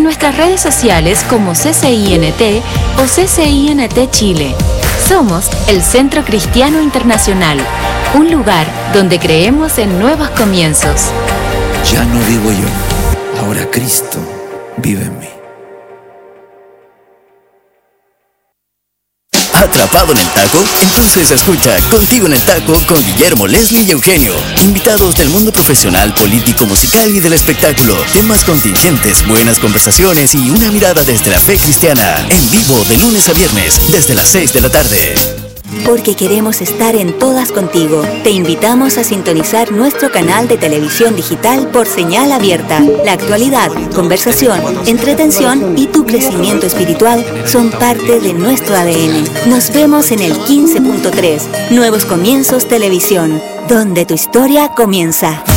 nuestras redes sociales como CCINT o CCINT Chile. Somos el Centro Cristiano Internacional, un lugar donde creemos en nuevos comienzos. Ya no vivo yo, ahora Cristo vive en mí. ¿Atrapado en el taco? Entonces escucha Contigo en el Taco con Guillermo, Leslie y Eugenio. Invitados del mundo profesional, político, musical y del espectáculo. Temas contingentes, buenas conversaciones y una mirada desde la fe cristiana. En vivo de lunes a viernes, desde las 6 de la tarde. Porque queremos estar en todas contigo, te invitamos a sintonizar nuestro canal de televisión digital por señal abierta. La actualidad, conversación, entretención y tu crecimiento espiritual son parte de nuestro ADN. Nos vemos en el 15.3, Nuevos Comienzos Televisión, donde tu historia comienza.